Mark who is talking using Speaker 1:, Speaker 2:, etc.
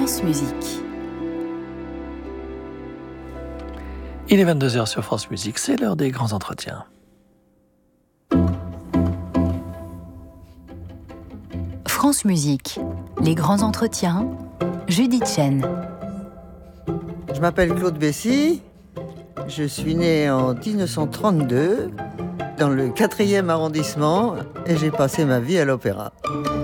Speaker 1: France Musique.
Speaker 2: Il est 22h sur France Musique, c'est l'heure des grands entretiens.
Speaker 1: France Musique, les grands entretiens, Judith Chen.
Speaker 3: Je m'appelle Claude Bessy, je suis née en 1932 dans le 4e arrondissement et j'ai passé ma vie à l'opéra.